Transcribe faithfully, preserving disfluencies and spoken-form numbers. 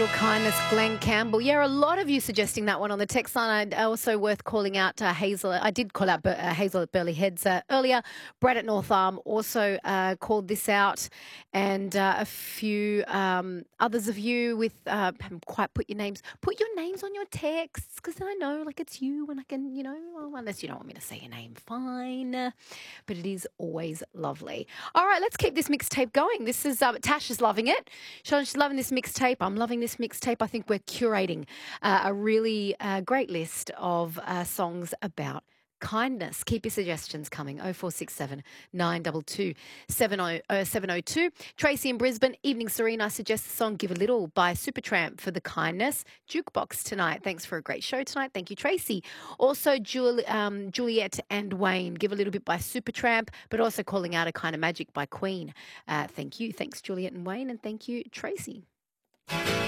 Little Kindness, Glenn Campbell. Yeah, a lot of you suggesting that one on the text line. I- Also worth calling out uh, Hazel. I did call out Bur- uh, Hazel at Burley Heads uh, earlier. Brad at North Arm also uh, called this out, and uh, a few um, others of you with uh, haven't quite put your names. Put your names on your texts because I know like it's you, and I can, you know, well, unless you don't want me to say your name, fine. But it is always lovely. All right, let's keep this mixtape going. This is uh, Tash is loving it. She's loving this mixtape. I'm loving this mixtape. I think we're curating uh, a really uh, great list of uh, songs about kindness. Keep your suggestions coming. oh four six seven, nine two two, seven oh two. Tracy in Brisbane. Evening Serena. I suggest the song Give a Little by Supertramp for the kindness. Jukebox tonight. Thanks for a great show tonight. Thank you, Tracy. Also, Jul- um, Juliet and Wayne. Give a Little Bit by Supertramp, but also calling out A Kind of Magic by Queen. Uh, thank you. Thanks, Juliet and Wayne. And thank you, Tracy.